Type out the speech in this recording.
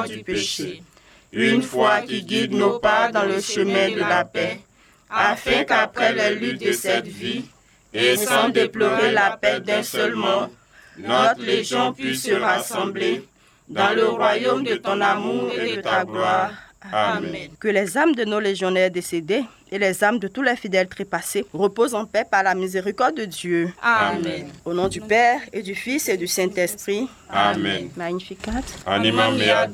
du péché. Une foi qui guide nos pas dans le chemin de la paix, afin qu'après les luttes de cette vie, et sans déplorer la paix d'un seul monde, notre légion puisse se rassembler dans le royaume de ton amour et de ta gloire. Amen. Que les âmes de nos légionnaires décédés et les âmes de tous les fidèles trépassés reposent en paix par la miséricorde de Dieu. Amen. Au nom du Père et du Fils et du Saint-Esprit. Amen. Magnificat. Animam mea